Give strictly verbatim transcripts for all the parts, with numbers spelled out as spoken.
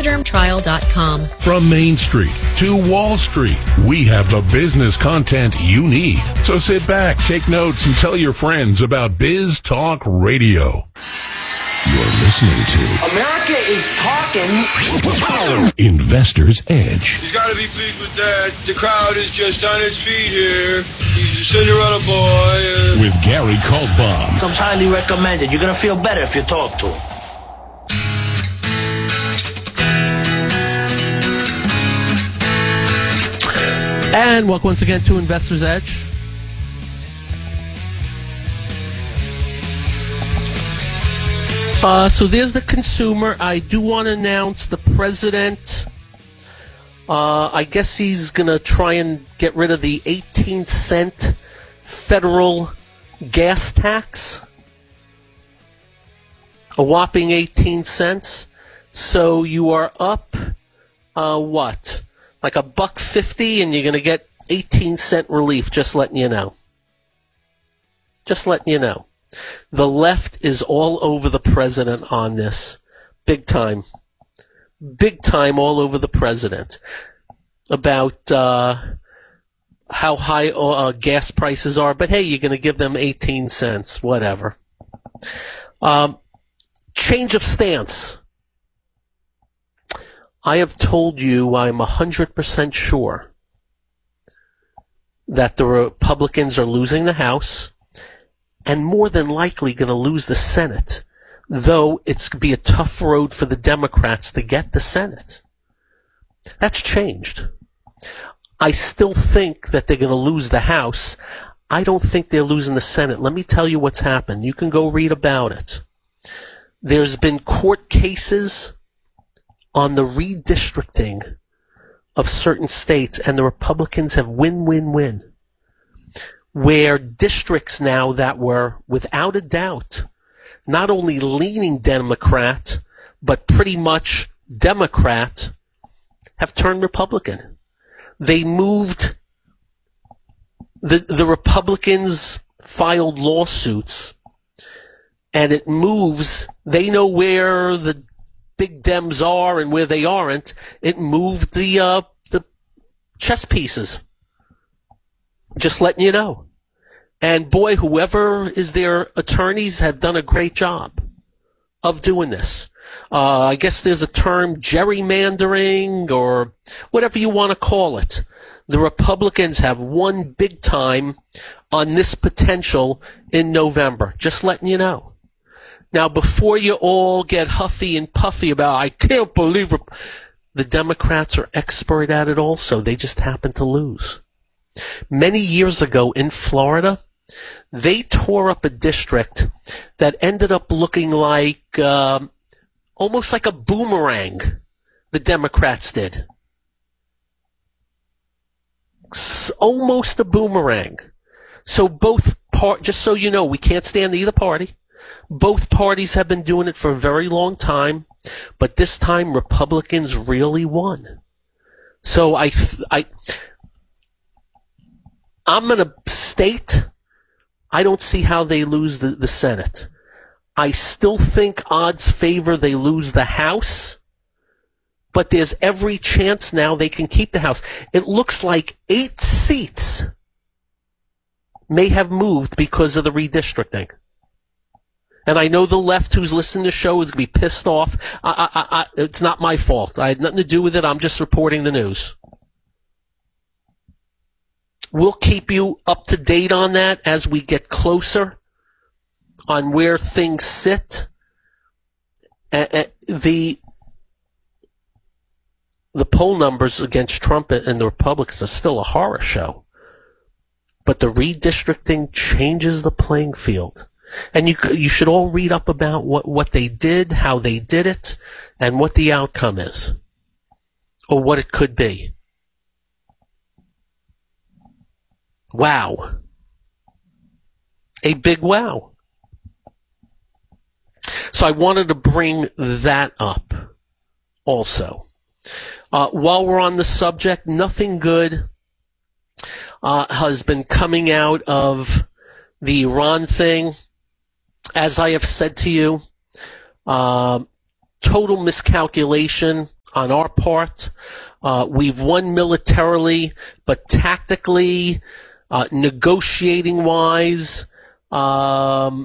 Jesiderm Trial dot com. From Main Street to Wall Street, we have the business content you need. So sit back, take notes, and tell your friends about Biz Talk Radio. You're listening to America is talking. Investor's Edge. He's got to be pleased with that. The crowd is just on its feet here. He's a Cinderella boy. Uh... With Gary Kaltbaum. Comes highly recommended. You're going to feel better if you talk to him. And welcome once again to Investor's Edge. Uh, so there's the consumer. I do want to announce the president. Uh, I guess he's going to try and get rid of the eighteen cent federal gas tax. A whopping eighteen cents. So you are up, uh, what? Like a buck fifty, and you're going to get eighteen cent relief, just letting you know. Just letting you know. The left is all over the president on this. Big time. Big time all over the president. About uh, how high uh, gas prices are. But hey, you're going to give them eighteen cents. Whatever. Um, change of stance. I have told you I'm one hundred percent sure that the Republicans are losing the House and more than likely going to lose the Senate, though it's going to be a tough road for the Democrats to get the Senate. That's changed. I still think that they're going to lose the House. I don't think they're losing the Senate. Let me tell you what's happened. You can go read about it. There's been court cases on the redistricting of certain states, and the Republicans have win-win-win. Where districts now that were, without a doubt, not only leaning Democrat, but pretty much Democrat, have turned Republican. They moved, the, the Republicans filed lawsuits, and it moves, they know where the big Dems are and where they aren't. It moved the, uh, the chess pieces. Just letting you know. And boy, whoever is their attorneys have done a great job of doing this. Uh, I guess there's a term, gerrymandering, or whatever you want to call it. The Republicans have won big time on this potential in November. Just letting you know. Now, before you all get huffy and puffy about, I can't believe it, the Democrats are expert at it also. They just happen to lose. Many years ago in Florida, they tore up a district that ended up looking like um, almost like a boomerang. The Democrats did. It's almost a boomerang. So both part, just so you know, we can't stand either party. Both parties have been doing it for a very long time, but this time Republicans really won. So I, I. I'm going to state I don't see how they lose the, the Senate. I still think odds favor they lose the House, but there's every chance now they can keep the House. It looks like eight seats may have moved because of the redistricting. And I know the left who's listening to the show is going to be pissed off. I, I, I, it's not my fault. I had nothing to do with it. I'm just reporting the news. We'll keep you up to date on that as we get closer on where things sit. Uh, the the poll numbers against Trump and the Republicans are still a horror show. But the redistricting changes the playing field. And you you should all read up about what, what they did, how they did it, and what the outcome is. Or what it could be. Wow. A big wow. So I wanted to bring that up also. Uh, while we're on the subject, nothing good uh, has been coming out of the Iran thing. As I have said to you, uh, total miscalculation on our part. Uh, we've won militarily, but tactically, uh, negotiating-wise, um,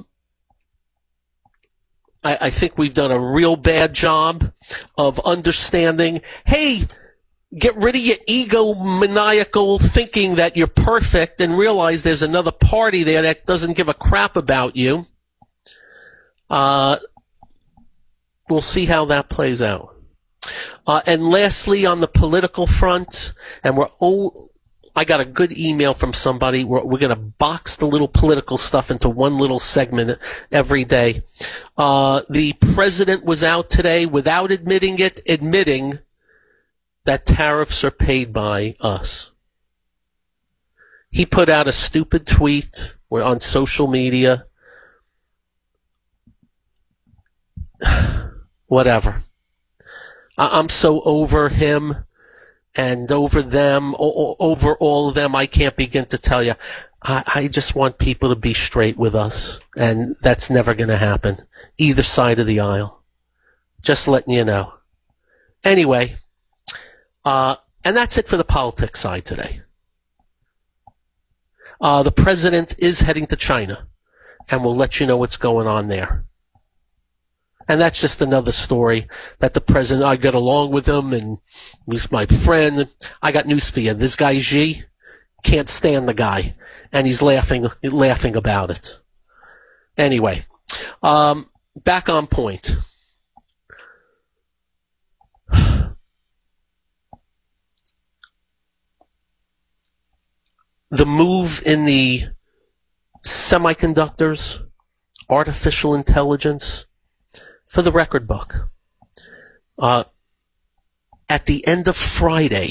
I, I think we've done a real bad job of understanding, hey, get rid of your egomaniacal thinking that you're perfect and realize there's another party there that doesn't give a crap about you. Uh, we'll see how that plays out. Uh, and lastly, on the political front, and we're oh, I got a good email from somebody. We're, we're going to box the little political stuff into one little segment every day. Uh, the president was out today without admitting it, admitting that tariffs are paid by us. He put out a stupid tweet on social media. Whatever. I'm so over him and over them, over all of them, I can't begin to tell you. I, I just want people to be straight with us, and that's never going to happen, either side of the aisle. Just letting you know. Anyway, uh, and that's it for the politics side today. Uh, the president is heading to China, and we'll let you know what's going on there. And that's just another story that the president, I got along with him and he's my friend. I got news for you. This guy Xi can't stand the guy, and he's laughing, laughing about it. Anyway, um, back on point. The move in the semiconductors, artificial intelligence, for the record book. Uh, at the end of Friday,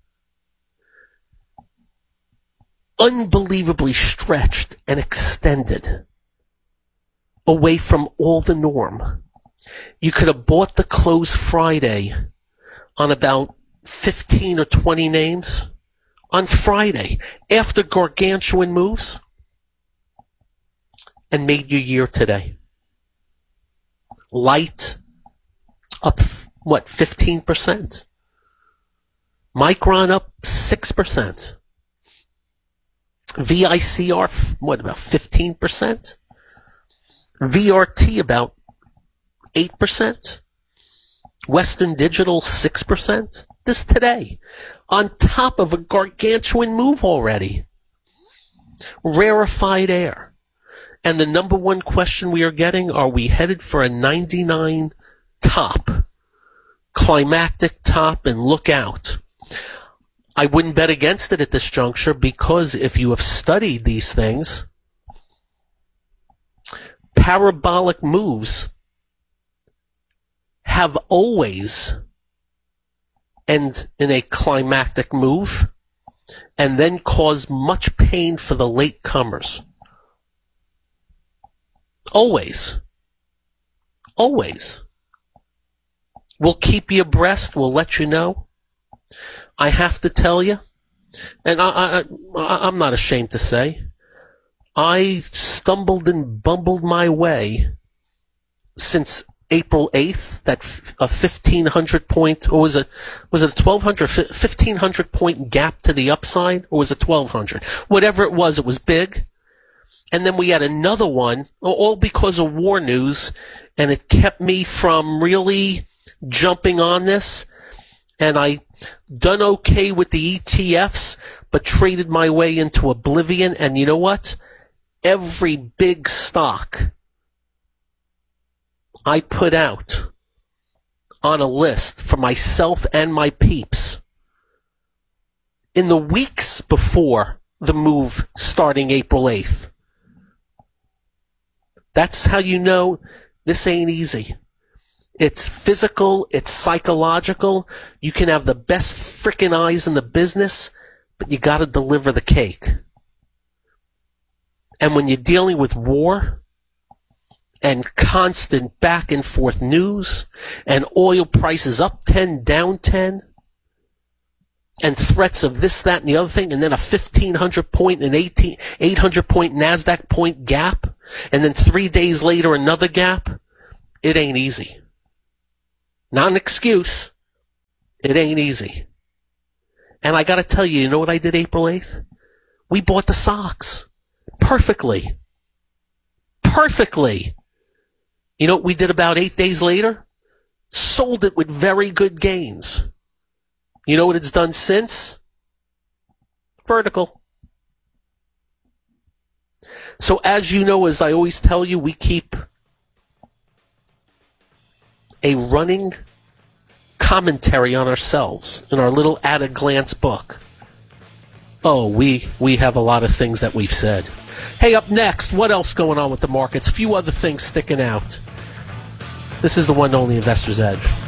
unbelievably stretched and extended away from all the norm. You could have bought the close Friday on about fifteen or twenty names on Friday after gargantuan moves and made your year today. Light up, what, fifteen percent. Micron up six percent. V I C R, what, about fifteen percent? V R T about eight percent. Western Digital six percent. This today, on top of a gargantuan move already. Rarefied air. And the number one question we are getting, are we headed for a ninety-nine top, climactic top, and look out? I wouldn't bet against it at this juncture, because if you have studied these things, parabolic moves have always end in a climactic move and then cause much pain for the late comers. Always. Always. We'll keep you abreast. We'll let you know. I have to tell you, and I, I, I'm not ashamed to say, I stumbled and bumbled my way since April eighth, that a fifteen hundred point, or was it, was it a twelve hundred, fifteen hundred point gap to the upside, or was it twelve hundred? Whatever it was, it was big. And then we had another one, all because of war news, and it kept me from really jumping on this. And I done okay with the E T Fs, but traded my way into oblivion. And you know what? Every big stock I put out on a list for myself and my peeps in the weeks before the move starting April eighth. That's how you know this ain't easy. It's physical, it's psychological. You can have the best frickin' eyes in the business, but you gotta deliver the cake. And when you're dealing with war and constant back and forth news and oil prices up ten, down ten, and threats of this, that, and the other thing, and then a fifteen hundred point and eighteen, eight hundred point NASDAQ point gap, and then three days later another gap, it ain't easy. Not an excuse, It ain't easy. And I got to tell you, you know what I did April eighth? We bought the Sox. Perfectly. Perfectly. You know what we did about eight days later? Sold it with very good gains. You know what it's done since? Vertical. So as you know, as I always tell you, we keep a running commentary on ourselves in our little at-a-glance book. Oh, we we have a lot of things that we've said. Hey, up next, what else going on with the markets? A few other things sticking out. This is the one and only Investor's Edge.